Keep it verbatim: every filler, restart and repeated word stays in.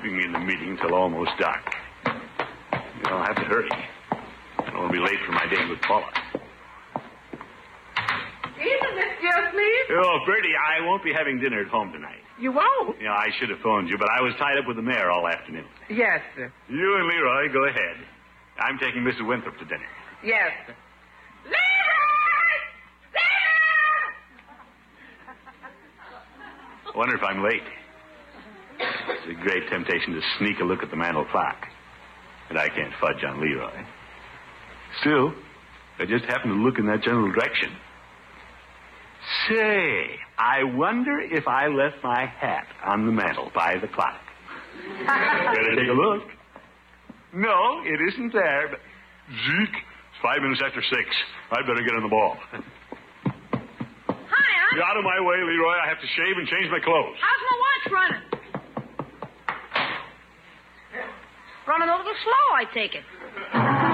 keeping me in the meeting till almost dark. I'll have to hurry. I don't want to be late for my date with Paula. Isn't this your sleep? Oh, Bertie, I won't be having dinner at home tonight. You won't? You know, I should have phoned you, but I was tied up with the mayor all afternoon. Yes, sir. You and Leroy, go ahead. I'm taking Missus Winthrop to dinner. Yes, sir. Leroy! Leroy! I wonder if I'm late. It's a great temptation to sneak a look at the mantel clock. And I can't fudge on Leroy. Still, I just happened to look in that general direction. Say, I wonder if I left my hat on the mantel by the clock. Better take a look. No, it isn't there, but... Zeke, it's five minutes after six. I'd better get on the ball. Hi, Get out of my way, Leroy. I have to shave and change my clothes. how's my watch running? Running a little slow, I take it.